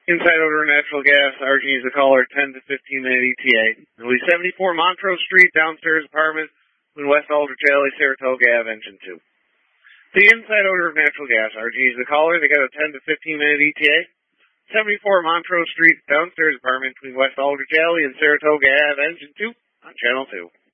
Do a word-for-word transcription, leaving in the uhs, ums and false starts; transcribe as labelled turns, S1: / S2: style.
S1: Inside odor of natural gas, R G is a caller, ten to fifteen minute E T A. Louis seventy-four Montrose Street, downstairs apartment, in West Aldrich Alley, Saratoga Ave, engine two. The inside odor of natural gas, R G is the caller, they got a ten to fifteen minute E T A. seventy-four Montrose Street, downstairs apartment between West Aldrich Alley and Saratoga Ave, engine two, on channel two.